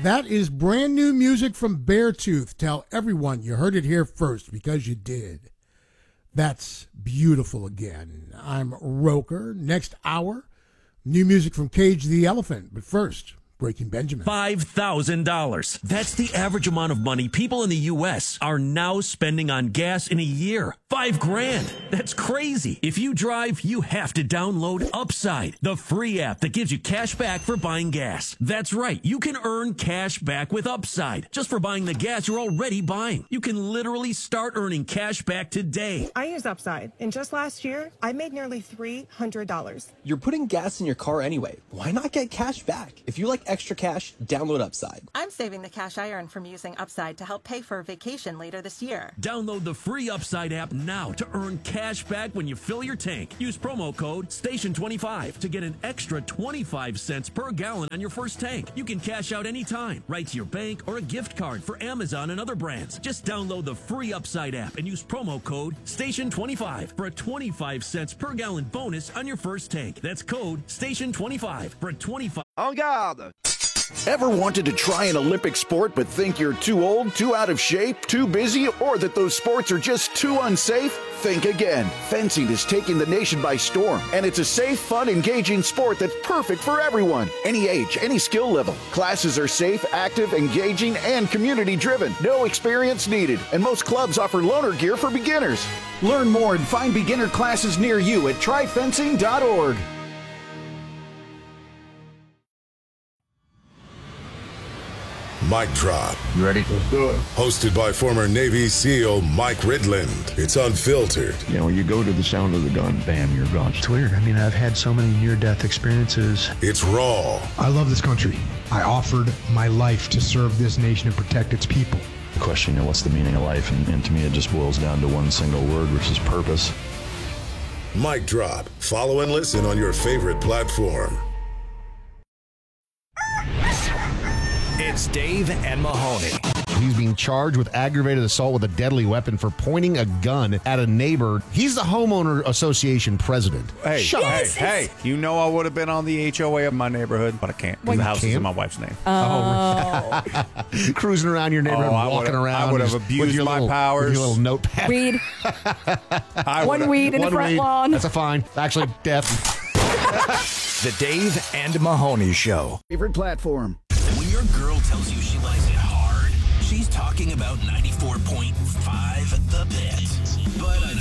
That is brand new music from Beartooth. Tell everyone you heard it here first, because you did. That's beautiful again. I'm Roker. Next hour, new music from Cage the Elephant. But first, Breaking Benjamin. $5,000. That's the average amount of money people in the U.S. are now spending on gas in a year. $5,000. That's crazy. If you drive, you have to download Upside, the free app that gives you cash back for buying gas. That's right. You can earn cash back with Upside just for buying the gas you're already buying. You can literally start earning cash back today. I use Upside, and just last year, I made nearly $300. You're putting gas in your car anyway. Why not get cash back? If you like extra cash, download Upside. I'm saving the cash I earn from using Upside to help pay for a vacation later this year. Download the free Upside app now to earn cash back when you fill your tank. Use promo code STATION25 to get an extra 25 cents per gallon on your first tank. You can cash out anytime, right to your bank or a gift card for Amazon and other brands. Just download the free Upside app and use promo code STATION25 for a 25 cents per gallon bonus on your first tank. That's code STATION25 for a 25. En garde! Ever wanted to try an Olympic sport but think you're too old, too out of shape, too busy, or that those sports are just too unsafe? Think again. Fencing is taking the nation by storm, and it's a safe, fun, engaging sport that's perfect for everyone. Any age, any skill level. Classes are safe, active, engaging, and community-driven. No experience needed, and most clubs offer loaner gear for beginners. Learn more and find beginner classes near you at tryfencing.org. Mic Drop. You ready? Let's do it. Hosted by former Navy SEAL Mike Ridland. It's unfiltered. You know, when you go to the sound of the gun, bam, you're gone. It's weird. I mean, I've had so many near-death experiences. It's raw. I love this country. I offered my life to serve this nation and protect its people. The question, what's the meaning of life? And to me, it just boils down to one single word, which is purpose. Mic Drop. Follow and listen on your favorite platform. It's Dave and Mahoney. He's being charged with aggravated assault with a deadly weapon for pointing a gun at a neighbor. He's the homeowner association president. Hey, you know I would have been on the HOA of my neighborhood, but I can't because the house is in my wife's name. Cruising around your neighborhood, walking around. I would have abused my powers. With your little notepad. Weed. One weed in the front lawn. That's a fine. Actually, death. The Dave and Mahoney Show. Favorite platform. When your girl tells you she likes it hard, she's talking about 94.5 The Bet. But